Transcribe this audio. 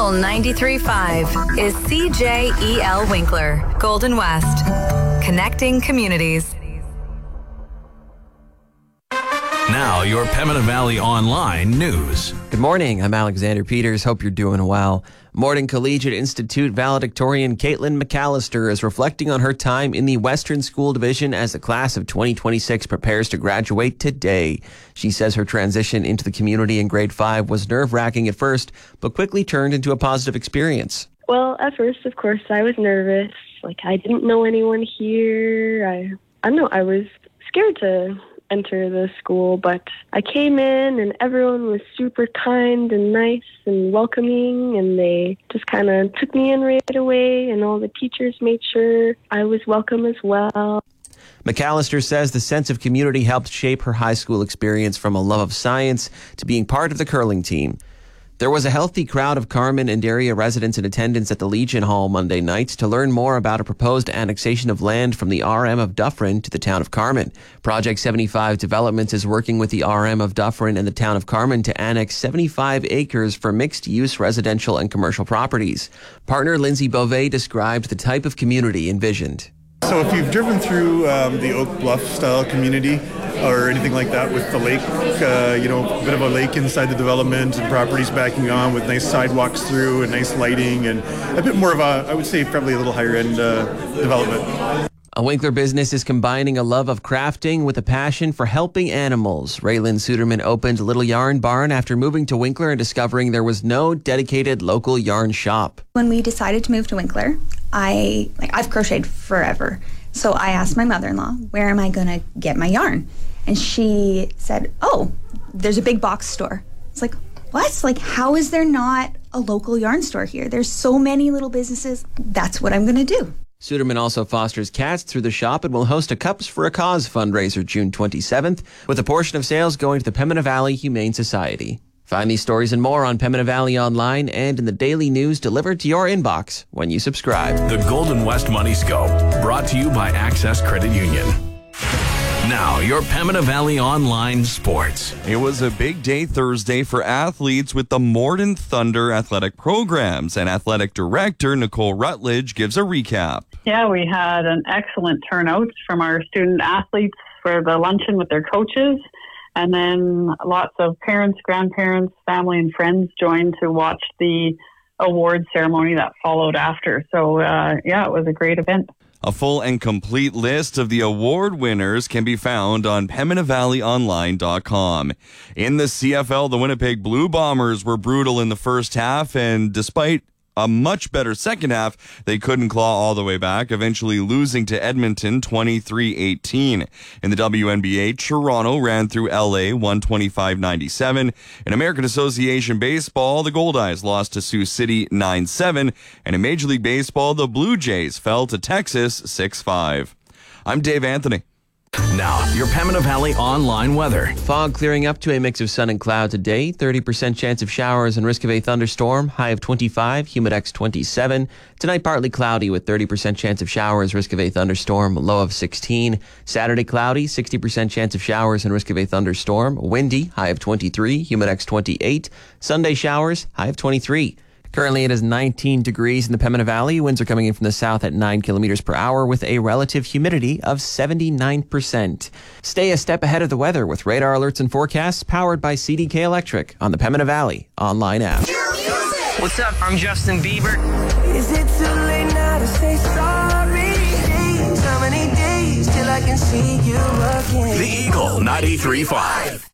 Eagle 93.5 is CJEL Winkler, Golden West. Connecting communities. Now, your Pembina Valley Online news. Good morning. I'm Alexander Peters. Hope you're doing well. Morden Collegiate Institute valedictorian Caitlin McAllister is reflecting on her time in the Western School Division as the class of 2026 prepares to graduate today. She says her transition into the community in grade 5 was nerve-wracking at first, but quickly turned into a positive experience. Well, at first, of course, I was nervous. I didn't know anyone here. I don't know, I was scared to enter the school, but I came in and everyone was super kind and nice and welcoming, and they just kind of took me in right away, and all the teachers made sure I was welcome as well. McAllister says the sense of community helped shape her high school experience from a love of science to being part of the curling team. There was a healthy crowd of Carman and area residents in attendance at the Legion Hall Monday night to learn more about a proposed annexation of land from the RM of Dufferin to the town of Carman. Project 75 Developments is working with the RM of Dufferin and the town of Carman to annex 75 acres for mixed-use residential and commercial properties. Partner Lindsay Beauvais described the type of community envisioned. So if you've driven through the Oak Bluff style community or anything like that with the lake, a bit of a lake inside the development and properties backing on with nice sidewalks through and nice lighting and a bit more of a, I would say, probably a little higher end development. A Winkler business is combining a love of crafting with a passion for helping animals. Raylan Suderman opened Little Yarn Barn after moving to Winkler and discovering there was no dedicated local yarn shop. When we decided to move to Winkler, I've crocheted forever. So I asked my mother-in-law, where am I going to get my yarn? And she said, oh, there's a big box store. It's like, what? How is there not a local yarn store here? There's so many little businesses. That's what I'm going to do. Suderman also fosters cats through the shop and will host a Cups for a Cause fundraiser June 27th, with a portion of sales going to the Pembina Valley Humane Society. Find these stories and more on Pembina Valley Online and in the daily news delivered to your inbox when you subscribe. The Golden West Money Scope, brought to you by Access Credit Union. Now, your Pembina Valley Online sports. It was a big day Thursday for athletes with the Morden Thunder athletic programs, and athletic director Nicole Rutledge gives a recap. Yeah, we had an excellent turnout from our student athletes for the luncheon with their coaches. And then lots of parents, grandparents, family, and friends joined to watch the award ceremony that followed after. So, it was a great event. A full and complete list of the award winners can be found on PembinaValleyOnline.com. In the CFL, the Winnipeg Blue Bombers were brutal in the first half, and despite a much better second half, they couldn't claw all the way back, eventually losing to Edmonton 23-18. In the WNBA, Toronto ran through LA 125-97. In American Association Baseball, the Goldeyes lost to Sioux City 9-7. And in Major League Baseball, the Blue Jays fell to Texas 6-5. I'm Dave Anthony. Now, your Pembina Valley Online weather. Fog clearing up to a mix of sun and cloud today. 30% chance of showers and risk of a thunderstorm. High of 25, Humidex 27. Tonight, partly cloudy with 30% chance of showers, risk of a thunderstorm. Low of 16. Saturday, cloudy, 60% chance of showers and risk of a thunderstorm. Windy, high of 23, Humidex 28. Sunday, showers, high of 23. Currently, it is 19 degrees in the Pembina Valley. Winds are coming in from the south at 9 kilometers per hour with a relative humidity of 79%. Stay a step ahead of the weather with radar alerts and forecasts powered by CDK Electric on the Pembina Valley online app. What's up? I'm Justin Bieber. Is it too late now to say sorry? So many days till I can see you again. The Eagle 93.5.